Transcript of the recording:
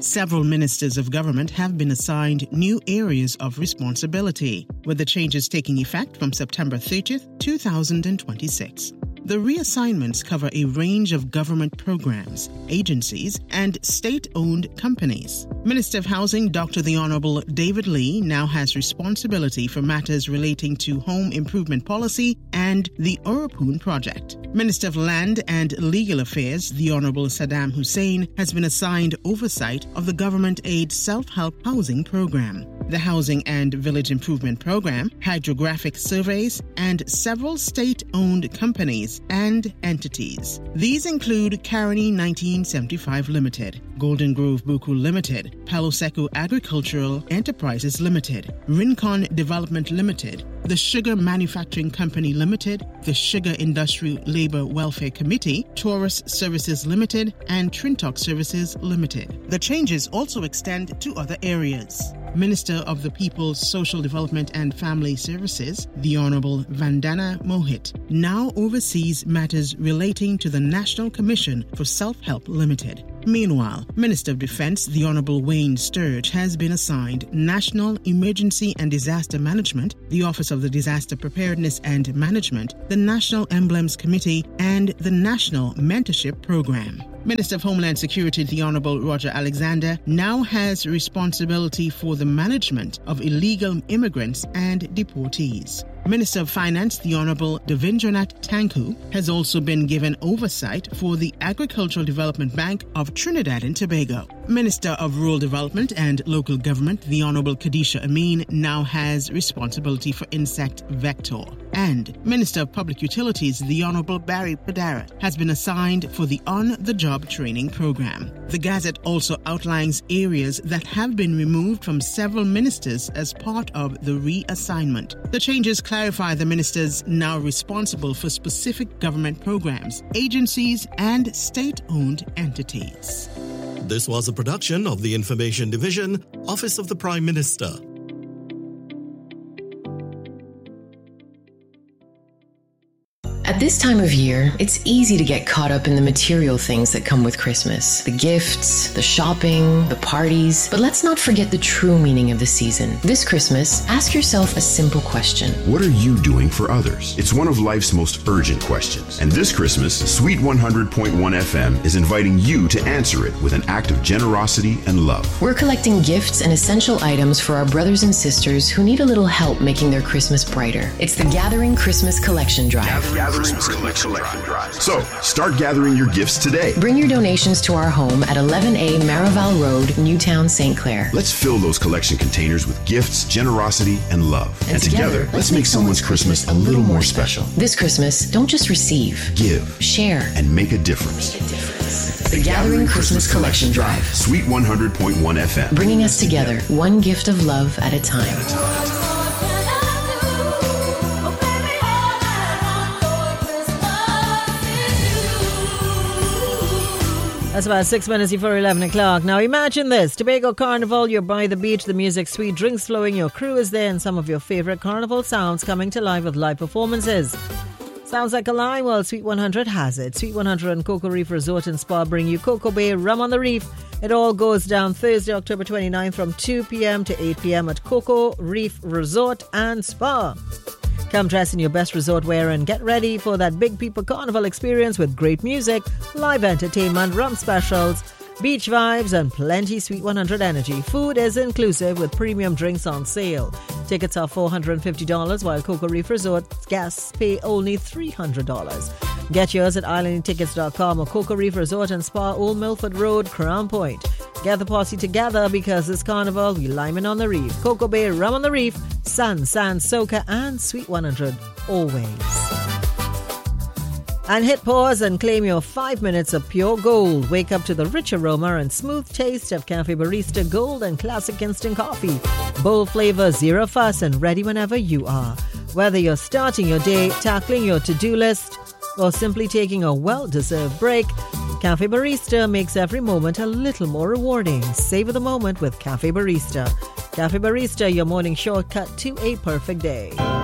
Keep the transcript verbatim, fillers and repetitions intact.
Several ministers of government have been assigned new areas of responsibility, with the changes taking effect from September thirtieth, two thousand twenty-six. The reassignments cover a range of government programs, agencies, and state-owned companies. Minister of Housing Doctor The Honorable David Lee now has responsibility for matters relating to home improvement policy and the Oropoon project. Minister of Land and Legal Affairs The Honorable Saddam Hussein has been assigned oversight of the government aid self-help housing program, the Housing and Village Improvement Program, hydrographic surveys, and several state-owned companies and entities. These include Caroni nineteen seventy-five Limited, Golden Grove Buku Limited, Palo Seco Agricultural Enterprises Limited, Rincon Development Limited, the Sugar Manufacturing Company Limited, the Sugar Industry Labor Welfare Committee, Taurus Services Limited, and Trintoc Services Limited. The changes also extend to other areas. Minister of the People's Social Development and Family Services, the Honorable Vandana Mohit, now oversees matters relating to the National Commission for Self-Help Limited. Meanwhile, Minister of Defense, the Honorable Wayne Sturge, has been assigned National Emergency and Disaster Management, the Office of the Disaster Preparedness and Management, the National Emblems Committee, and the National Mentorship Program. Minister of Homeland Security, the Honorable Roger Alexander, now has responsibility for the management of illegal immigrants and deportees. Minister of Finance, the Honorable Devindranath Tanku, has also been given oversight for the Agricultural Development Bank of Trinidad and Tobago. Minister of Rural Development and Local Government, the Honorable Khadisha Amin, now has responsibility for insect vector. And Minister of Public Utilities, the Honorable Barry Padara, has been assigned for the on-the-job training program. The Gazette also outlines areas that have been removed from several ministers as part of the reassignment. The changes clarify the ministers now responsible for specific government programs, agencies, and state-owned entities. This was a production of the Information Division, Office of the Prime Minister. At this time of year, it's easy to get caught up in the material things that come with Christmas. The gifts, the shopping, the parties. But let's not forget the true meaning of the season. This Christmas, ask yourself a simple question. What are you doing for others? It's one of life's most urgent questions. And this Christmas, Sweet one hundred point one F M is inviting you to answer it with an act of generosity and love. We're collecting gifts and essential items for our brothers and sisters who need a little help making their Christmas brighter. It's the Gathering Christmas Collection Drive. Gathering Christmas Collection Drive. So, start gathering your gifts today. Bring your donations to our home at eleven A Marival Road, Newtown, Saint Clair. Let's fill those collection containers with gifts, generosity, and love. And, and together, together, let's make someone's Christmas a little more special. This Christmas, don't just receive. Give. Share. And make a difference. Make a difference. The, the Gathering Christmas, Christmas Collection Drive. Sweet one hundred point one F M. Bringing us together, one gift of love at a time. At a time. That's about six minutes before eleven o'clock. Now imagine this. Tobago Carnival, you're by the beach, the music's sweet, drinks flowing, your crew is there, and some of your favourite carnival sounds coming to life with live performances. Sounds like a lie? Well, Sweet one hundred has it. Sweet one hundred and Coco Reef Resort and Spa bring you Coco Bay Rum on the Reef. It all goes down Thursday, October twenty-ninth from two p.m. to eight p.m. at Coco Reef Resort and Spa. Come dress in your best resort wear and get ready for that Big People Carnival experience with great music, live entertainment, rum specials, beach vibes, and plenty Sweet one hundred energy. Food is inclusive with premium drinks on sale. Tickets are four hundred fifty dollars while Coco Reef Resort guests pay only three hundred dollars. Get yours at island tickets dot com or Coco Reef Resort and Spa, Old Milford Road, Crown Point. Get the posse together because this carnival we liming on the reef. Coco Bay, Rum on the Reef, Sun, Sand, Soca, and Sweet one hundred always. And hit pause and claim your five minutes of pure gold. Wake up to the rich aroma and smooth taste of Cafe Barista Gold and Classic Instant Coffee. Bold flavor, zero fuss, and ready whenever you are. Whether you're starting your day, tackling your to-do list, or simply taking a well-deserved break, Cafe Barista makes every moment a little more rewarding. Savor the moment with Cafe Barista. Cafe Barista, your morning shortcut to a perfect day.